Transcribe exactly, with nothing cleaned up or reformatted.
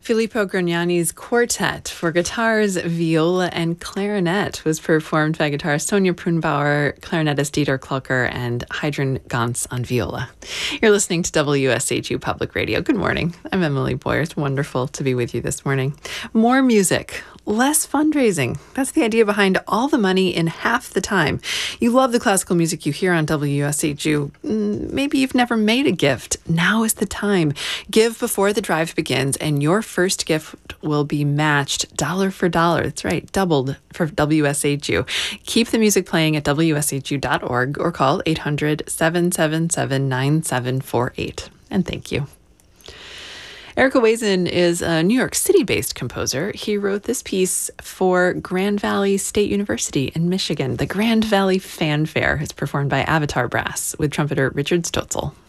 Filippo Grignani's quartet for guitars, viola, and clarinet was performed by guitarist Sonja Pruhnbauer, clarinetist Dieter Klöcker, and Heidrun Ganz on viola. You're listening to W S H U Public Radio. Good morning. I'm Emily Boyer. It's wonderful to be with you this morning. More music, less fundraising. That's the idea behind all the money in half the time. You love the classical music you hear on W S H U. Maybe you've never made a gift. Now is the time. Give before the drive begins, and your first gift will be matched dollar for dollar. That's right, doubled for W S H U. Keep the music playing at W S H U dot org or call eight hundred, seven seven seven, nine seven four eight. And thank you. Erica Wazen is a New York City-based composer. He wrote this piece for Grand Valley State University in Michigan. The Grand Valley Fanfare is performed by Avatar Brass with trumpeter Richard Stotzel.